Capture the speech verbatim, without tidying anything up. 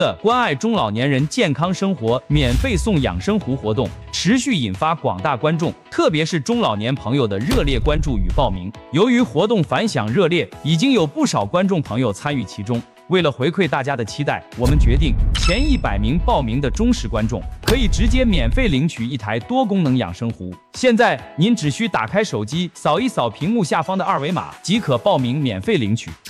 的关爱中老年人健康生活免费送养生壶活动持续引发广大观众，特别是中老年朋友的热烈关注与报名。由于活动反响热烈，已经有不少观众朋友参与其中。为了回馈大家的期待，我们决定前一百名报名的忠实观众可以直接免费领取一台多功能养生壶。现在您只需打开手机，扫一扫屏幕下方的二维码，即可报名免费领取。